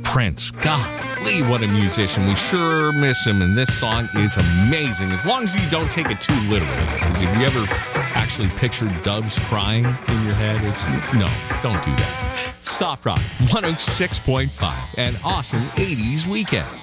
Prince. Golly, what a musician. We sure miss him, and this song is amazing, as long as you don't take it too literally. Because if you ever actually pictured doves crying in your head, no, don't do that. Soft Rock 106.5, an awesome 80s weekend.